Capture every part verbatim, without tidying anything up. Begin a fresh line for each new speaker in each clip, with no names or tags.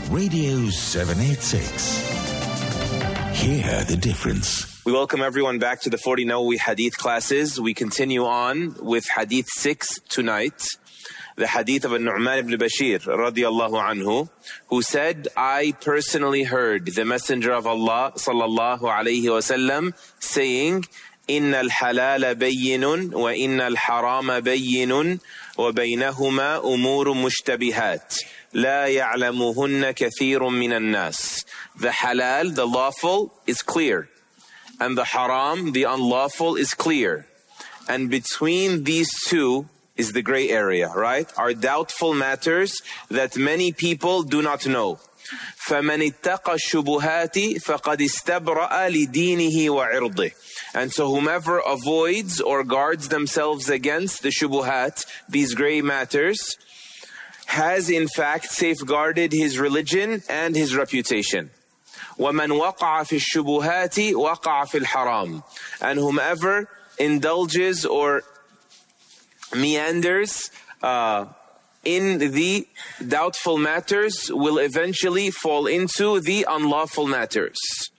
Radio seven eighty-six. Hear the difference.
We welcome everyone back to the forty Nawawi Hadith classes. We continue on with Hadith six tonight. The Hadith of An-Nu'man ibn Bashir radiyallahu anhu, who said, I personally heard the Messenger of Allah sallallahu alayhi wasallam saying, Inna al-halala bayyinun wa inna al-harama bayyinun wa baynahuma umurun mushtabihat la ya'lamuhunna kathirun minan nas. The halal, the lawful, is clear, and the haram, the unlawful, is clear. And between these two is the gray area, right? Are doubtful matters that many people do not know. فَمَنِ اتَّقَى الشُّبُهَاتِ فَقَدْ اسْتَبْرَأَ لِدِينِهِ وَعِرْضِهِ. And so whomever avoids or guards themselves against the shubuhat, these gray matters, has in fact safeguarded his religion and his reputation. وَمَنْ وَقَعَ فِي الشُّبُهَاتِ وَقَعَ فِي الْحَرَامِ. And whomever indulges or meanders uh, in the doubtful matters will eventually fall into the unlawful matters.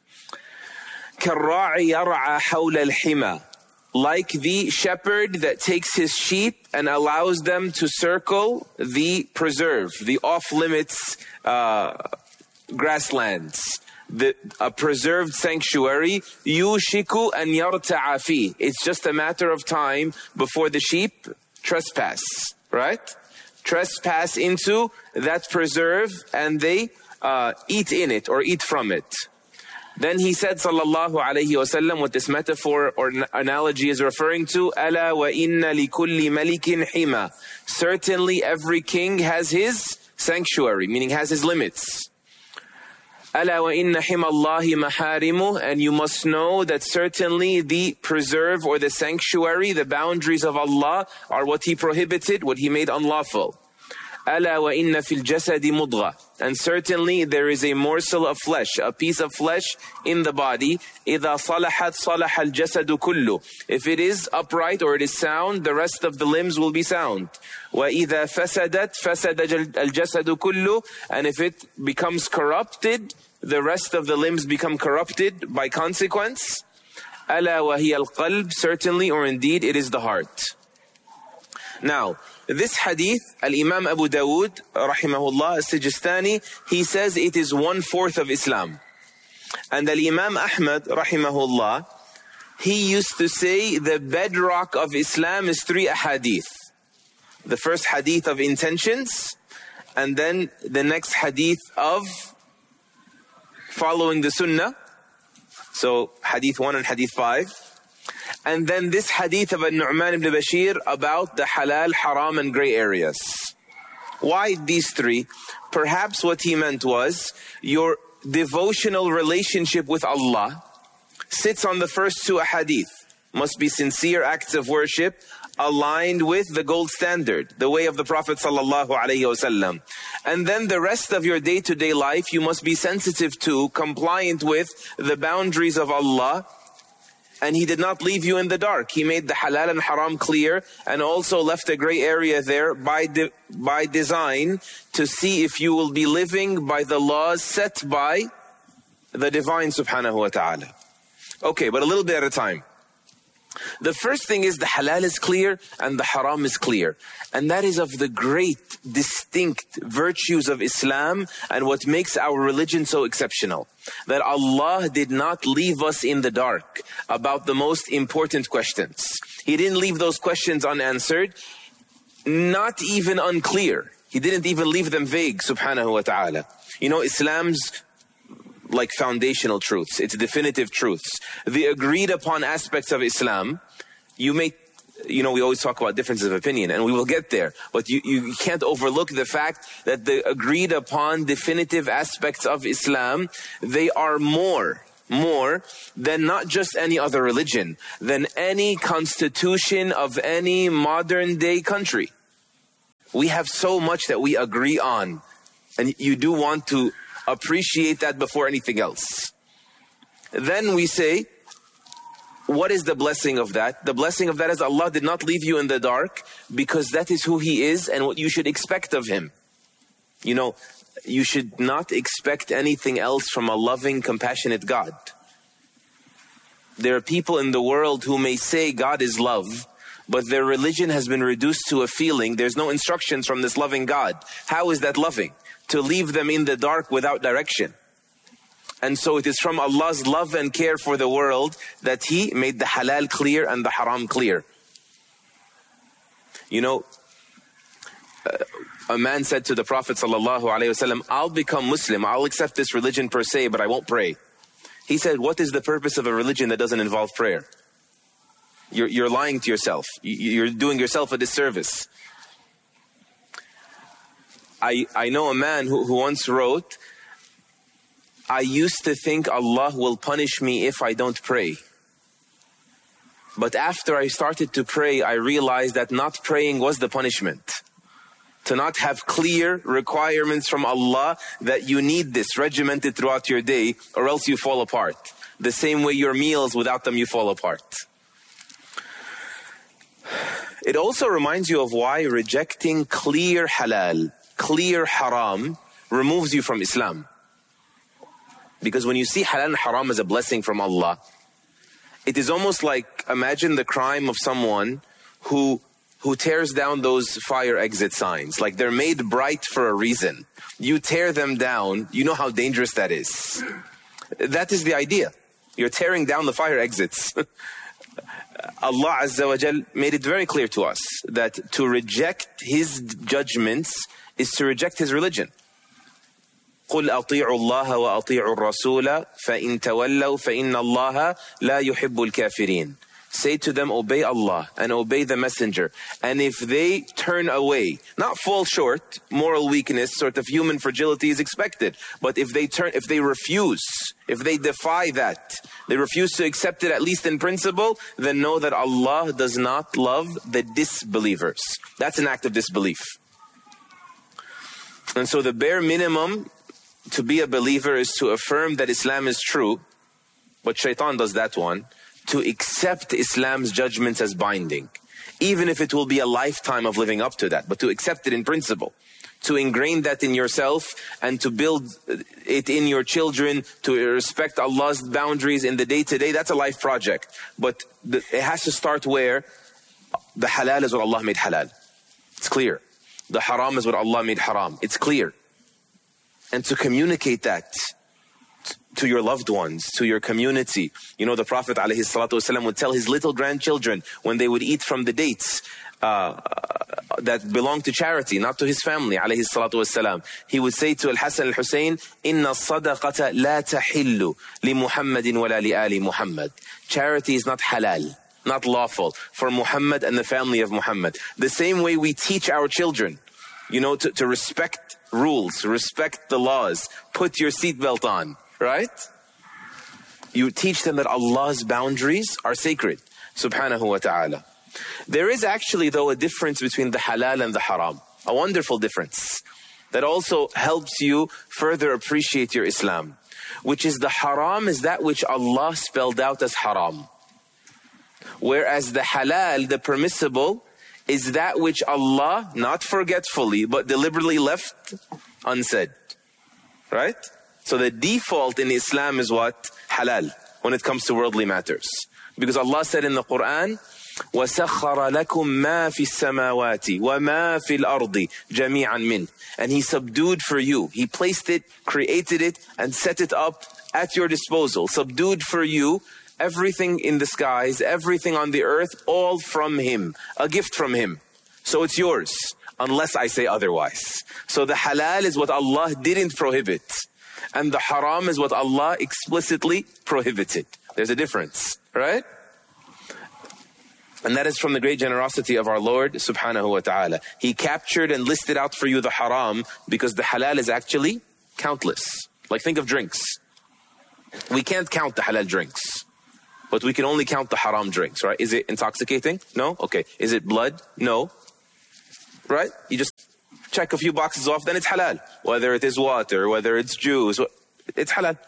كَالرَّاعِ يَرْعَى حَوْلَ الْحِمَى. Like the shepherd that takes his sheep and allows them to circle the preserve, the off-limits uh, grasslands, the, a preserved sanctuary. يُوشِكُ أَنْ يَرْتَعَ فِيهِ. It's just a matter of time before the sheep trespass, right? Trespass into that preserve and they uh, eat in it or eat from it. Then he said, sallallahu alayhi wasallam, what this metaphor or analogy is referring to, أَلَا وَإِنَّ لِكُلِّ مَلِكٍ حِمَى. Certainly every king has his sanctuary, meaning has his limits. أَلَا وَإِنَّ حِمَى اللَّهِ مَحَارِمُهُ. And you must know that certainly the preserve or the sanctuary, the boundaries of Allah, are what He prohibited, what He made unlawful. أَلَا وَإِنَّ فِي الْجَسَدِ مُضْغَةً. And certainly there is a morsel of flesh, a piece of flesh in the body. إِذَا صَلَحَتْ صَلَحَ الْجَسَدُ كُلُّ. If it is upright or it is sound, the rest of the limbs will be sound. وَإِذَا فَسَدَتْ فَسَدَ الْجَسَدُ كُلُّ. And if it becomes corrupted, the rest of the limbs become corrupted by consequence. أَلَا وَهِيَ الْقَلْبِ. Certainly or indeed it is the heart. Now, this hadith, Al-Imam Abu Dawood, rahimahullah, Sijistani, he says it is one-fourth of Islam. And Al-Imam Ahmad, rahimahullah, he used to say the bedrock of Islam is three ahadith. The first hadith of intentions, and then the next hadith of following the sunnah. So, hadith one and hadith five. And then this hadith of An-Nu'man ibn Bashir about the halal, haram and gray areas. Why these three? Perhaps what he meant was your devotional relationship with Allah sits on the first two hadith. Must be sincere acts of worship aligned with the gold standard, the way of the Prophet sallallahu alaihi wasallam. And then the rest of your day-to-day life you must be sensitive to, compliant with the boundaries of Allah. And He did not leave you in the dark. He made the halal and haram clear and also left a gray area there by de by design to see if you will be living by the laws set by the divine subhanahu wa ta'ala. Okay, but a little bit at a time. The first thing is the halal is clear and the haram is clear. And that is of the great distinct virtues of Islam and what makes our religion so exceptional. That Allah did not leave us in the dark about the most important questions. He didn't leave those questions unanswered, not even unclear. He didn't even leave them vague, subhanahu wa ta'ala. You know, Islam's like foundational truths, it's definitive truths. The agreed upon aspects of Islam, you may, you know, we always talk about differences of opinion and we will get there, but you, you can't overlook the fact that the agreed upon definitive aspects of Islam, they are more, more than not just any other religion, than any constitution of any modern day country. We have so much that we agree on, and you do want to appreciate that before anything else. Then we say, what is the blessing of that? The blessing of that is Allah did not leave you in the dark, because that is who He is and what you should expect of Him. You know, you should not expect anything else from a loving, compassionate God. There are people in the world who may say God is love, but their religion has been reduced to a feeling. There's no instructions from this loving God. How is that loving? To leave them in the dark without direction. And so it is from Allah's love and care for the world that He made the halal clear and the haram clear. You know, a man said to the Prophet sallallahu alaihi wasallam, I'll become Muslim, I'll accept this religion per se, but I won't pray. He said, what is the purpose of a religion that doesn't involve prayer? You're, you're lying to yourself. You're doing yourself a disservice. I, I know a man who, who once wrote, I used to think Allah will punish me if I don't pray. But after I started to pray, I realized that not praying was the punishment. To not have clear requirements from Allah that you need this regimented throughout your day, or else you fall apart. The same way your meals, without them you fall apart. It also reminds you of why rejecting clear halal, clear haram removes you from Islam. Because when you see halal and haram as a blessing from Allah, it is almost like, imagine the crime of someone who who tears down those fire exit signs. Like they're made bright for a reason. You tear them down, you know how dangerous that is. That is the idea. You're tearing down the fire exits. Allah Azza wa Jal made it very clear to us that to reject His judgments is to reject His religion. قُلْ أَطِيعُوا اللَّهَ وَأَطِيعُوا الرَّسُولَ فَإِن تَوَلَّوْا فَإِنَّ اللَّهَ لَا يُحِبُّ الْكَافِرِينَ. Say to them, obey Allah and obey the messenger. And if they turn away, not fall short, moral weakness, sort of human fragility is expected. But if they turn, if they refuse, if they defy that, they refuse to accept it at least in principle, then know that Allah does not love the disbelievers. That's an act of disbelief. And so the bare minimum to be a believer is to affirm that Islam is true. But shaitan does that one. To accept Islam's judgments as binding, even if it will be a lifetime of living up to that, but to accept it in principle, to ingrain that in yourself and to build it in your children, to respect Allah's boundaries in the day-to-day, that's a life project. But the, it has to start where the halal is what Allah made halal. It's clear. The haram is what Allah made haram. It's clear. And to communicate that to your loved ones, to your community. You know, the Prophet ﷺ would tell his little grandchildren when they would eat from the dates uh, that belonged to charity, not to his family, ﷺ. He would say to Al-Hasan al-Hussein, إِنَّ الصَّدَقَةَ لَا تَحِلُّ لِمُحَمَّدٍ وَلَا لِآلِ مُحَمَّدٍ. Charity is not halal, not lawful for Muhammad and the family of Muhammad. The same way we teach our children, you know, to, to respect rules, respect the laws, put your seatbelt on. Right? You teach them that Allah's boundaries are sacred, subhanahu wa ta'ala. There is actually, though, a difference between the halal and the haram. A wonderful difference that also helps you further appreciate your Islam. Which is the haram is that which Allah spelled out as haram. Whereas the halal, the permissible, is that which Allah, not forgetfully, but deliberately left unsaid. Right? So the default in Islam is what? Halal, when it comes to worldly matters. Because Allah said in the Quran, وَسَخَّرَ لَكُم مَا فِي السَّمَاوَاتِ وَمَا فِي الْأَرْضِ جَمِيعًا مِنْهُ. And He subdued for you. He placed it, created it, and set it up at your disposal. Subdued for you everything in the skies, everything on the earth, all from Him. A gift from Him. So it's yours, unless I say otherwise. So the halal is what Allah didn't prohibit. And the haram is what Allah explicitly prohibited. There's a difference, right? And that is from the great generosity of our Lord subhanahu wa ta'ala. He captured and listed out for you the haram because the halal is actually countless. Like think of drinks. We can't count the halal drinks, but we can only count the haram drinks, right? Is it intoxicating? No? Okay. Is it blood? No. Right? You just check a few boxes off, then it's halal. Whether it is water, whether it's juice, it's halal.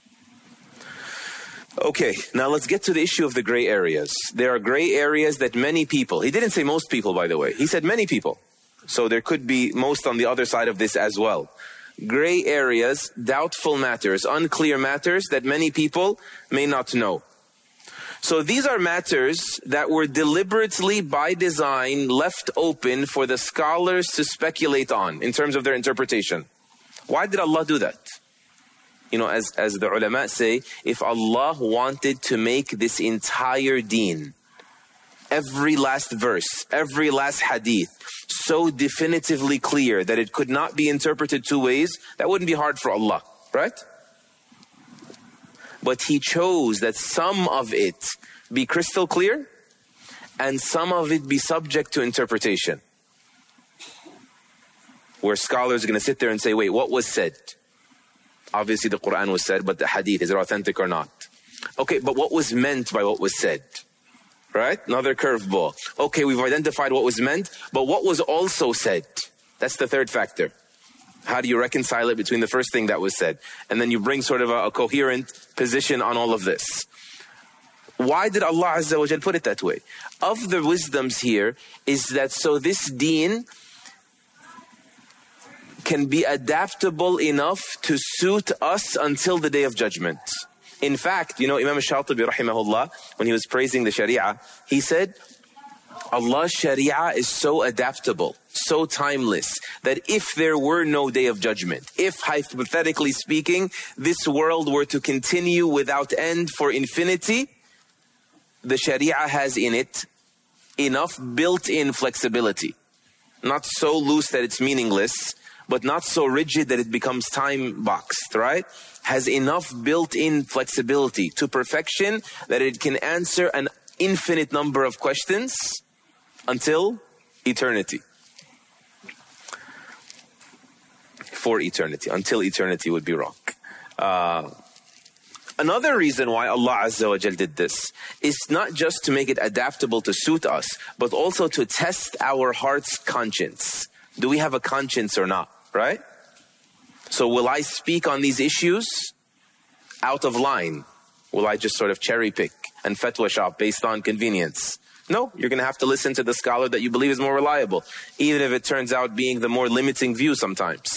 Okay, now let's get to the issue of the gray areas. There are gray areas that many people, he didn't say most people by the way, he said many people, So there could be most on the other side of this as well. Gray areas, doubtful matters, unclear matters that many people may not know. So these are matters that were deliberately, by design, left open for the scholars to speculate on in terms of their interpretation. Why did Allah do that? You know, as, as the ulama say, if Allah wanted to make this entire deen, every last verse, every last hadith, so definitively clear that it could not be interpreted two ways, that wouldn't be hard for Allah, right? But He chose that some of it be crystal clear and some of it be subject to interpretation. Where scholars are going to sit there and say, wait, what was said? Obviously the Quran was said, but the hadith, is it authentic or not? Okay, but what was meant by what was said? Right? Another curveball. Okay, we've identified what was meant, but what was also said? That's the third factor. How do you reconcile it between the first thing that was said? And then you bring sort of a, a coherent position on all of this. Why did Allah Azza wa Jal put it that way? Of the wisdoms here is that so this deen can be adaptable enough to suit us until the Day of Judgment. In fact, you know, Imam Shatibi rahimahullah, when he was praising the Sharia, he said, Allah's Sharia is so adaptable, so timeless, that if there were no Day of Judgment, if hypothetically speaking, this world were to continue without end for infinity, the Sharia has in it enough built-in flexibility. Not so loose that it's meaningless, but not so rigid that it becomes time-boxed, right? Has enough built-in flexibility to perfection that it can answer an infinite number of questions until eternity. For eternity. Until eternity would be wrong. Uh, another reason why Allah Azza wa Jal did this is not just to make it adaptable to suit us, but also to test our heart's conscience. Do we have a conscience or not? Right? So will I speak on these issues out of line? Will I just sort of cherry pick and fatwa shop based on convenience? No, you're going to have to listen to the scholar that you believe is more reliable, even if it turns out being the more limiting view sometimes.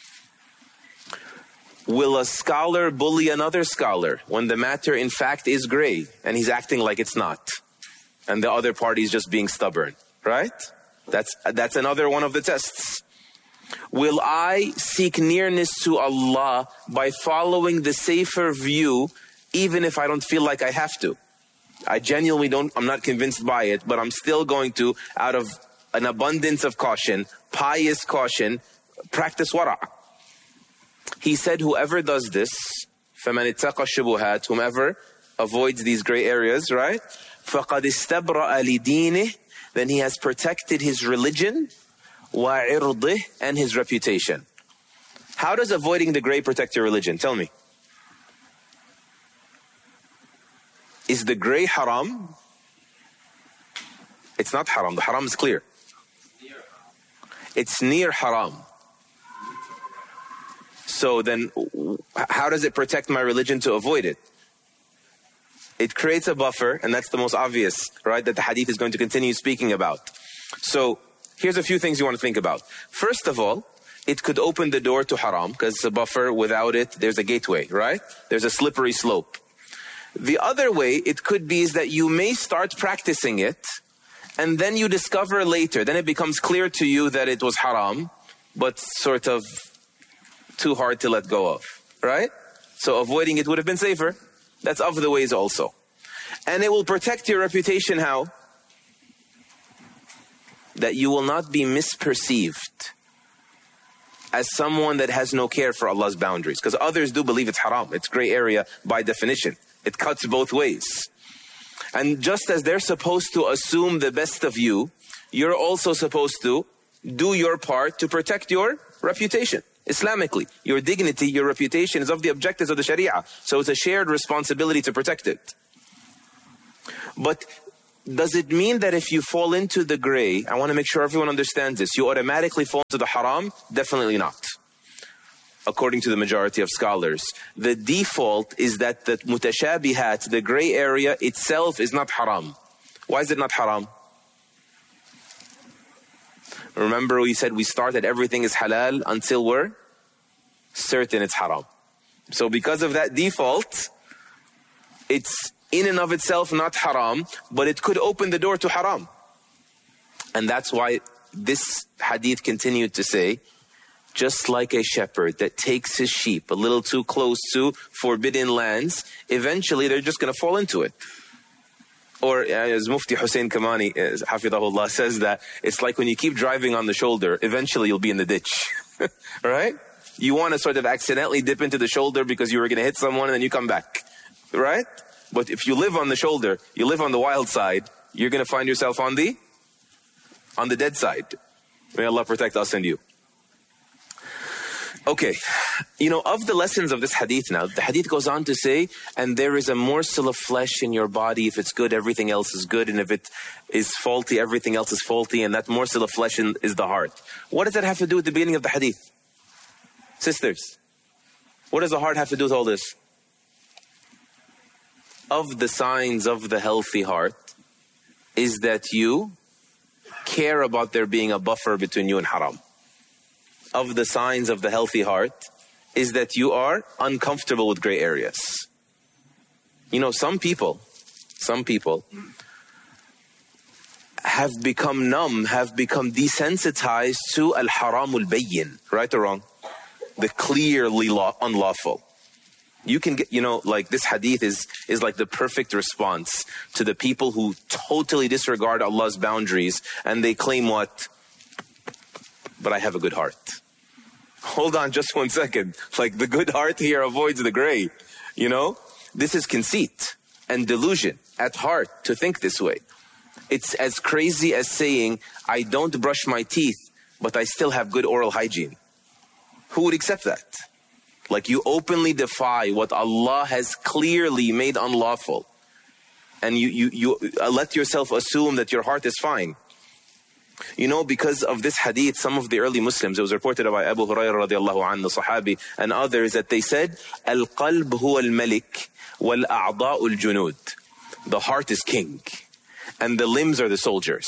Will a scholar bully another scholar when the matter in fact is gray and he's acting like it's not, and the other party is just being stubborn? Right? That's, that's another one of the tests. Will I seek nearness to Allah by following the safer view, even if I don't feel like I have to? I genuinely don't, I'm not convinced by it, but I'm still going to, out of an abundance of caution, pious caution, practice wara'. He said, whoever does this, فَمَنِ اتَّقَى الشُّبُهَاتِ, whomever avoids these gray areas, right? فَقَدْ اسْتَبْرَأَ لِدِينِهِ, then he has protected his religion, وَعِرْضِهِ, and his reputation. How does avoiding the gray protect your religion? Tell me. Is the gray haram? It's not haram. The haram is clear. It's near haram. So then, how does it protect my religion to avoid it? It creates a buffer, and that's the most obvious, right, that the hadith is going to continue speaking about. So, here's a few things you want to think about. First of all, it could open the door to haram, because it's a buffer. Without it, there's a gateway, right? There's a slippery slope. The other way it could be is that you may start practicing it, and then you discover later, then it becomes clear to you that it was haram, but sort of too hard to let go of, right? So avoiding it would have been safer. That's of the ways also. And it will protect your reputation how? That you will not be misperceived as someone that has no care for Allah's boundaries. Because others do believe it's haram. It's gray area by definition. It cuts both ways. And just as they're supposed to assume the best of you, you're also supposed to do your part to protect your reputation. Islamically, your dignity, your reputation is of the objectives of the Sharia. So it's a shared responsibility to protect it. But does it mean that if you fall into the gray, I want to make sure everyone understands this, you automatically fall into the haram? Definitely not. According to the majority of scholars, the default is that the mutashabihat, the gray area itself, is not haram. Why is it not haram? Remember we said we start at everything is halal until we're certain it's haram. So because of that default, it's in and of itself not haram, but it could open the door to haram. And that's why this hadith continued to say, just like a shepherd that takes his sheep a little too close to forbidden lands, eventually they're just going to fall into it. Or as Mufti Hussein Kamani, Hafidahullah, says that it's like when you keep driving on the shoulder, eventually you'll be in the ditch. Right? You want to sort of accidentally dip into the shoulder because you were going to hit someone and then you come back. Right? But if you live on the shoulder, you live on the wild side, you're going to find yourself on the on the dead side. May Allah protect us and you. Okay, you know, of the lessons of this hadith now, the hadith goes on to say, and there is a morsel of flesh in your body. If it's good, everything else is good. And if it is faulty, everything else is faulty. And that morsel of flesh in, is the heart. What does that have to do with the beginning of the hadith? Sisters, what does the heart have to do with all this? Of the signs of the healthy heart is that you care about there being a buffer between you and haram. Of the signs of the healthy heart is that you are uncomfortable with gray areas. You know, some people, some people have become numb, have become desensitized to al-haramul bayyin, right or wrong? The clearly law, unlawful. You can get, you know, like this hadith is, is like the perfect response to the people who totally disregard Allah's boundaries and they claim what? But I have a good heart. Hold on just one second. Like the good heart here avoids the gray. You know, this is conceit and delusion at heart to think this way. It's as crazy as saying, I don't brush my teeth, but I still have good oral hygiene. Who would accept that? Like you openly defy what Allah has clearly made unlawful. And you, you, you let yourself assume that your heart is fine. You know, because of this hadith, some of the early Muslims, it was reported by Abu Hurairah radiallahu anhu, the Sahabi, and others, that they said, Al-qalb huwa al-malik, wal-a'da'u al-junud. The heart is king, and the limbs are the soldiers.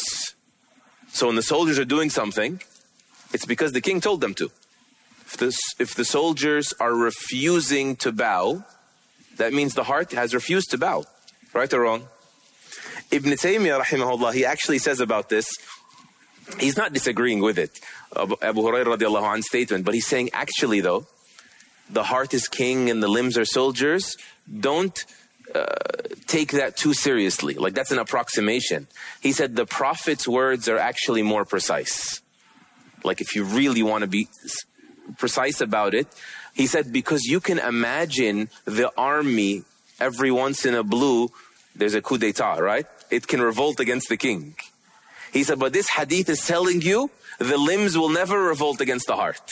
So when the soldiers are doing something, it's because the king told them to. If the, if the soldiers are refusing to bow, that means the heart has refused to bow. Right or wrong? Ibn Taymiyyah rahimahullah, he actually says about this, he's not disagreeing with it, Abu Hurairah radiallahu anhu statement, but he's saying actually though, the heart is king and the limbs are soldiers. Don't uh, take that too seriously. Like that's an approximation. He said the Prophet's words are actually more precise. Like if you really want to be precise about it, he said because you can imagine the army every once in a blue, there's a coup d'etat, right? It can revolt against the king. He said, but this hadith is telling you the limbs will never revolt against the heart.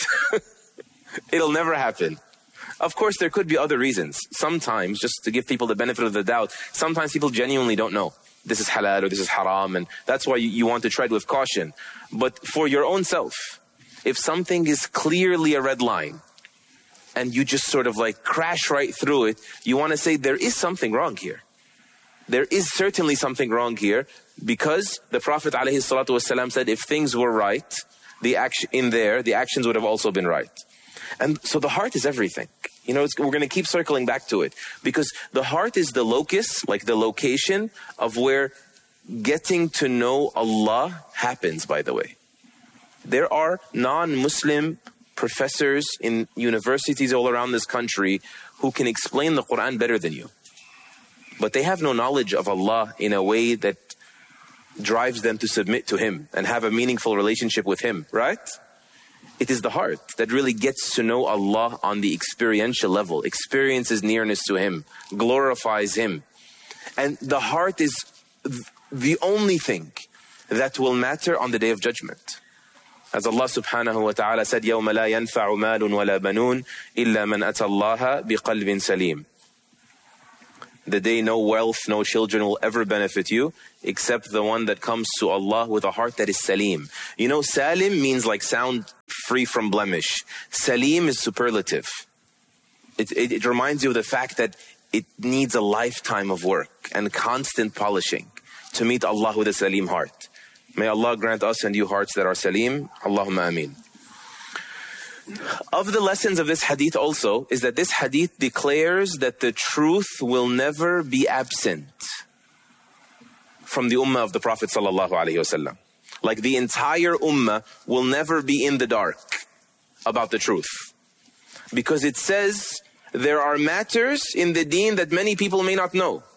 It'll never happen. Of course, there could be other reasons. Sometimes, just to give people the benefit of the doubt, sometimes people genuinely don't know. This is halal or this is haram, and that's why you, you want to tread with caution. But for your own self, if something is clearly a red line, and you just sort of like crash right through it, you want to say there is something wrong here. There is certainly something wrong here, because the Prophet ﷺ said if things were right, the action in there, the actions would have also been right. And so the heart is everything. You know, it's, we're going to keep circling back to it, because the heart is the locus, like the location of where getting to know Allah happens, by the way. There are non-Muslim professors in universities all around this country who can explain the Quran better than you. But they have no knowledge of Allah in a way that drives them to submit to Him and have a meaningful relationship with Him, right? It is the heart that really gets to know Allah on the experiential level, experiences nearness to Him, glorifies Him. And the heart is the only thing that will matter on the Day of Judgment. As Allah subhanahu wa ta'ala said, يَوْمَ لَا يَنْفَعُ مَالٌ وَلَا بَنُونَ إِلَّا مَنْ أَتَى اللَّهَ بِقَلْبٍ سَلِيمٍ. The day no wealth, no children will ever benefit you, except the one that comes to Allah with a heart that is salim. You know, salim means like sound free from blemish. Salim is superlative. It, it, it reminds you of the fact that it needs a lifetime of work and constant polishing to meet Allah with a salim heart. May Allah grant us and you hearts that are salim. Allahumma ameen. Of the lessons of this hadith also is that this hadith declares that the truth will never be absent from the ummah of the Prophet sallallahu alaihi wasallam. Like the entire ummah will never be in the dark about the truth. Because it says there are matters in the deen that many people may not know.